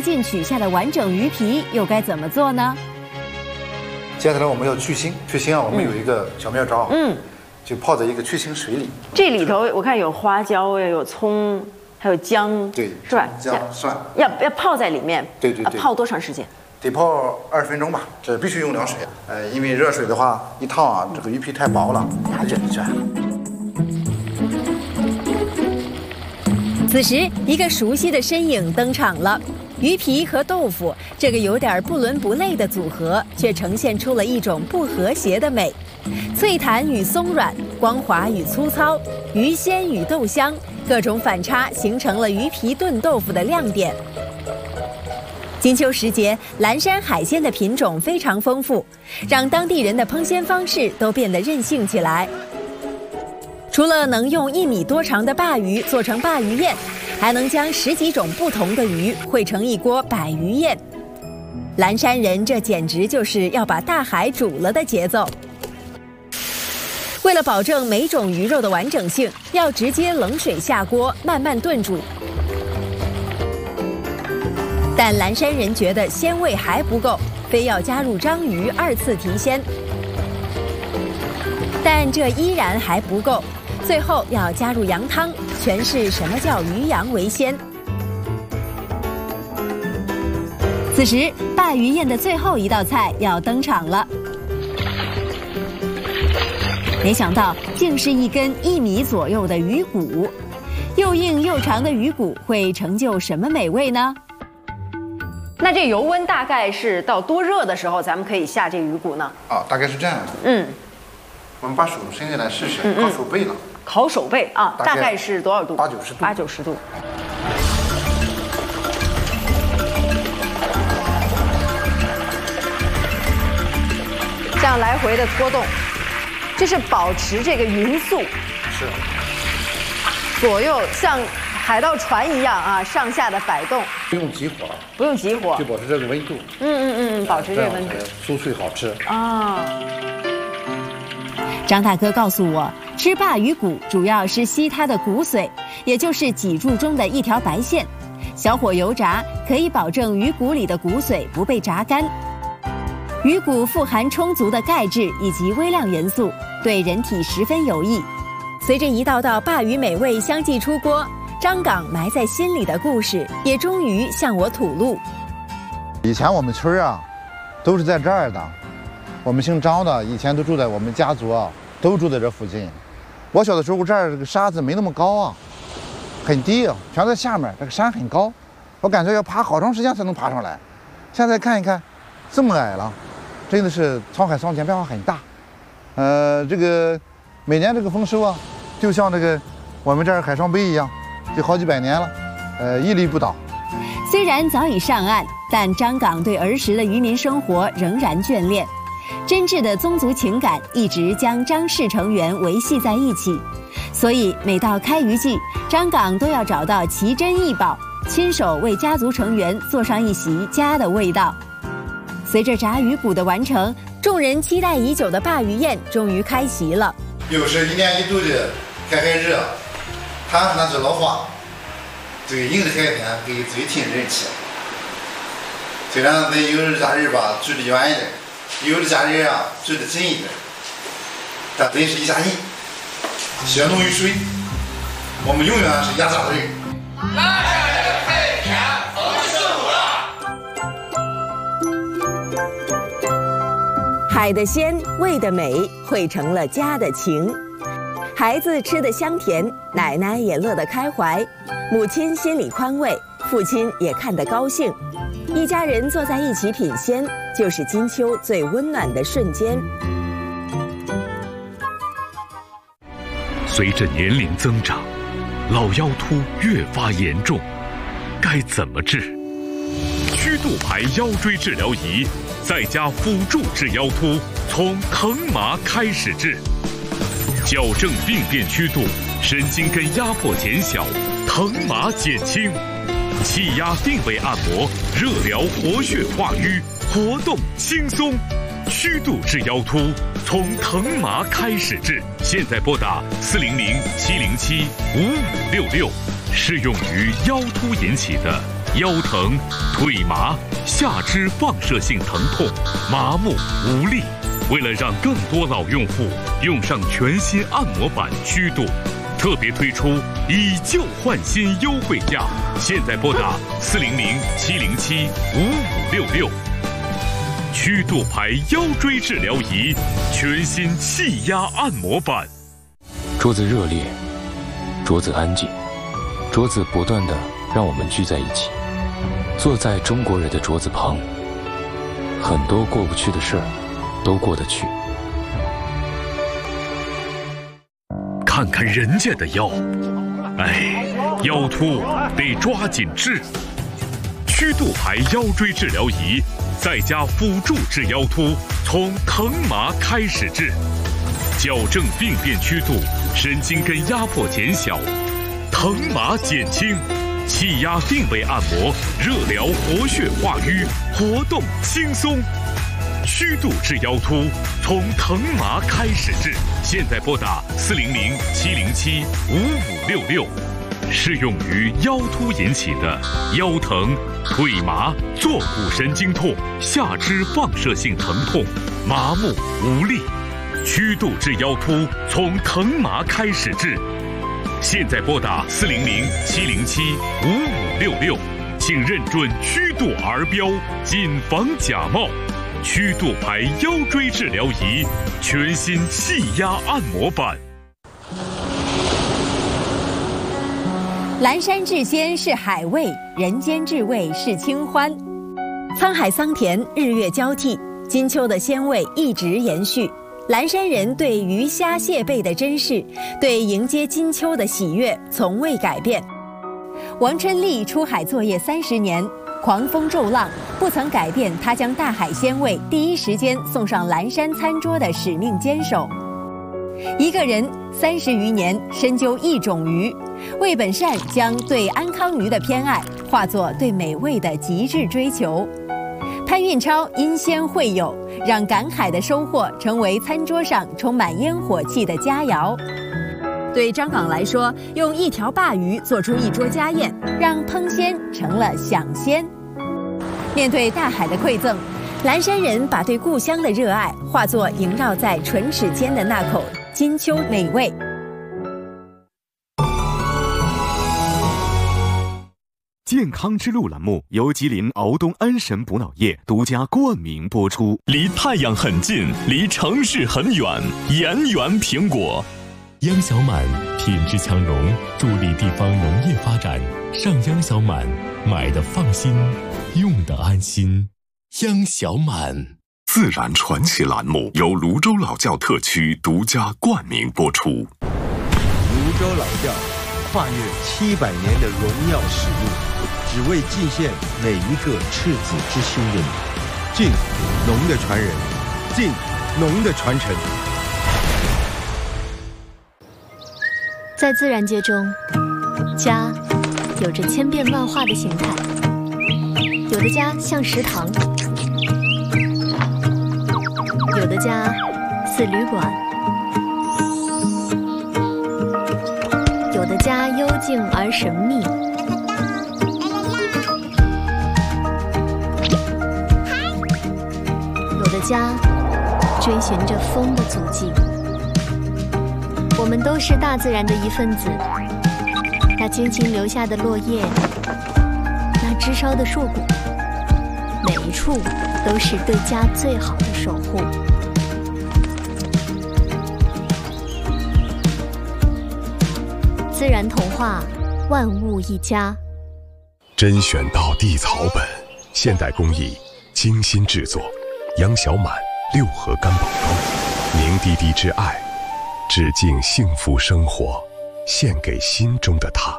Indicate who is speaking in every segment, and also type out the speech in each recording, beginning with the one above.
Speaker 1: 尽取下的完整鱼皮又该怎么做呢？
Speaker 2: 接下来我们要去腥，去腥啊，我们有一个小妙招，就泡在一个去腥水里。
Speaker 3: 这里头我看有花椒呀，有葱，还有姜，
Speaker 2: 对，
Speaker 3: 是吧？
Speaker 2: 姜、蒜，
Speaker 3: 要泡在里面。
Speaker 2: 对。
Speaker 3: 泡多长时间？
Speaker 2: 得泡20分钟吧，这必须用凉水。因为热水的话一烫啊，这个鱼皮太薄了，它就卷。
Speaker 1: 此时，一个熟悉的身影登场了。鱼皮和豆腐这个有点不伦不类的组合，却呈现出了一种不和谐的美。脆弹与松软，光滑与粗糙，鱼鲜与豆香，各种反差形成了鱼皮炖豆腐的亮点。金秋时节，蓝山海鲜的品种非常丰富，让当地人的烹鲜方式都变得任性起来。除了能用1米多长的鲅鱼做成鲅鱼宴，还能将10几种不同的鱼烩成一锅百鱼宴。蓝山人这简直就是要把大海煮了的节奏。为了保证每种鱼肉的完整性，要直接冷水下锅慢慢炖煮。但蓝山人觉得鲜味还不够，非要加入章鱼2次提鲜。但这依然还不够，最后要加入羊汤，诠释什么叫鱼羊为鲜。此时，鲅鱼宴的最后一道菜要登场了。没想到，竟是一根1米左右的鱼骨，又硬又长的鱼骨会成就什么美味呢？
Speaker 3: 那这油温大概是到多热的时候，咱们可以下这鱼骨呢？
Speaker 2: 大概是这样的。我们把手伸下来试试，烤手背了。
Speaker 3: 烤手背啊，大概是多少度
Speaker 2: ？80-90度。
Speaker 3: 80-90度。这样来回的拖动，这是保持这个匀速。
Speaker 2: 是。
Speaker 3: 左右像海盗船一样啊，上下的摆动。
Speaker 2: 不用急火。
Speaker 3: 不用急火。
Speaker 2: 就保持这个温度。
Speaker 3: 保持这个温度。
Speaker 2: 酥脆好吃
Speaker 3: 啊。
Speaker 1: 张大哥告诉我，吃鲅鱼骨主要是吸它的骨髓，也就是脊柱中的一条白线。小火油炸可以保证鱼骨里的骨髓不被炸干。鱼骨富含充足的钙质以及微量元素，对人体十分有益。随着一道道鲅鱼美味相继出锅，张岗埋在心里的故事也终于向我吐露。
Speaker 2: 以前我们村啊，都是在这儿的。我们姓张的以前都住在我们家族啊，都住在这附近。我小的时候这儿这个沙子没那么高啊，很低啊，全在下面。这个山很高，我感觉要爬好长时间才能爬上来。现在看一看，这么矮了，真的是沧海桑田，变化很大。这个每年这个丰收啊，就像这个我们这儿海上碑一样，就好几百年了，屹立不倒。
Speaker 1: 虽然早已上岸，但张岗对儿时的渔民生活仍然眷恋。真挚的宗族情感一直将张氏成员维系在一起，所以每到开渔季，张岗都要找到奇珍异宝，亲手为家族成员做上一席家的味道。随着炸鱼骨的完成，众人期待已久的鲅鱼宴终于开席了。
Speaker 2: 又是1年1度的海海日，他那是老话，这个迎着海天给最亲人吃。虽然咱有的假日吧住得远一点，有的假日啊住得近一点，但真是一家人，血浓于水，我们永远是一家人。
Speaker 4: 蓝山人海天丰收了。
Speaker 1: 海的鲜，味的美，汇成了家的情。孩子吃得香甜，奶奶也乐得开怀，母亲心里宽慰，父亲也看得高兴。一家人坐在一起品鲜，就是金秋最温暖的瞬间。
Speaker 5: 随着年龄增长，老腰突越发严重，该怎么治？曲度牌腰椎治疗仪在家辅助治腰突，从疼麻开始治，矫正病变曲度，神经根压迫减小，疼麻减轻。气压定位按摩，热疗活血化瘀，活动轻松。曲度治腰突，从疼麻开始治。现在拨打400-707-5566，适用于腰突引起的腰疼、腿麻、下肢放射性疼痛、麻木无力。为了让更多老用户用上全新按摩板曲度，特别推出以旧换新优惠价，现在拨打400-707-5566。曲度牌腰椎治疗仪，全新气压按摩板。
Speaker 6: 桌子热烈，桌子安静，桌子不断地让我们聚在一起，坐在中国人的桌子旁，很多过不去的事儿都过得去。
Speaker 5: 看看人家的腰，哎，腰突得抓紧治。曲度牌腰椎治疗仪，在家辅助治腰突，从疼麻开始治，矫正病变曲度，神经根压迫减小，疼麻减轻，气压定位按摩，热疗活血化瘀，活动轻松。曲度治腰突，从疼麻开始治，现在拨打400-707-5566。适用于腰突引起的腰疼、腿麻、坐骨神经痛、下肢放射性疼痛、麻木无力。曲度治腰突，从疼麻开始治，现在拨打400-707-5566，请认准曲度儿标，谨防假冒。曲度牌腰椎治疗仪，全新气压按摩板。
Speaker 1: 蓝山至仙是海味，人间至味是清欢。沧海桑田，日月交替，金秋的鲜味一直延续。蓝山人对鱼虾蟹贝的珍视，对迎接金秋的喜悦从未改变。王春丽出海作业30年，狂风骤浪不曾改变他将大海鲜味第一时间送上蓝山餐桌的使命坚守。一个人30余年深究一种鱼，魏本善将对安康鱼的偏爱化作对美味的极致追求。潘运超因仙会友，让赶海的收获成为餐桌上充满烟火气的佳肴。对张岗来说，用一条鲅鱼做出一桌家宴，让烹鲜成了享鲜。面对大海的馈赠，蓝山人把对故乡的热爱化作萦绕在唇齿间的那口金秋美味。
Speaker 7: 健康之路栏目由吉林敖东安神补脑液独家冠名播出。
Speaker 8: 离太阳很近，离城市很远，盐源苹果。
Speaker 9: 秧小满品质强融，助力地方农业发展。上秧小满，买的放心，用的安心。秧小满。
Speaker 10: 自然传奇栏目由泸州老窖特区独家冠名播出。泸
Speaker 11: 州老窖跨越700年的荣耀使命，只为尽献每一个赤子之心的你。敬农的传人，敬农的传承。
Speaker 12: 在自然界中，家有着千变万化的形态，有的家像食堂，有的家似旅馆，有的家幽静而神秘，有的家追寻着风的足迹。我们都是大自然的一份子，那轻轻留下的落叶，那枝梢的树骨，每一处都是对家最好的守护。自然童话，万物一家。
Speaker 13: 甄选到地草本，现代工艺，精心制作，杨小满6合干宝膏，凝滴滴之爱，致敬幸福生活，献给心中的他。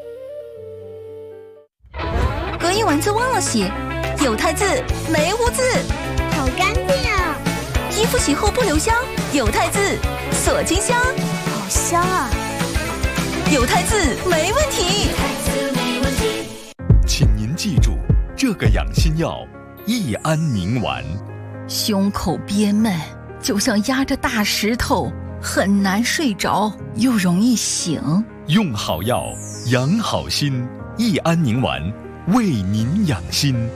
Speaker 14: 隔一晚自忘了洗，有汰渍没污渍，
Speaker 15: 好干净啊！
Speaker 14: 衣服洗后不留香，有汰渍锁金香，
Speaker 15: 好香啊！
Speaker 14: 有汰渍没问题。
Speaker 8: 请您记住这个养心药：益安宁丸。
Speaker 16: 胸口憋闷，就像压着大石头，很难睡着，又容易醒。
Speaker 8: 用好药，养好心。益安宁丸，
Speaker 7: 为您养心。